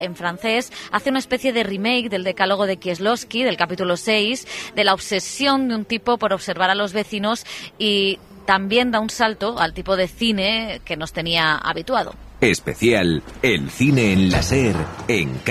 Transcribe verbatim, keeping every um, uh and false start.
en francés, hace una especie de remake del decálogo de Kieslowski, del capítulo seis, de la obsesión de un tipo por observar a los vecinos, y también da un salto al tipo de cine que nos tenía habituado. Especial, el cine en la SER, en